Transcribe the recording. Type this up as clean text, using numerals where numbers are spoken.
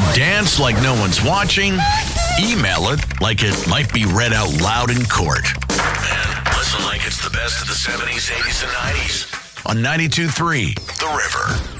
Dance like no one's watching. Email it like it might be read out loud in court. And listen like it's the best of the 70s, 80s, and 90s on 92.3 The River.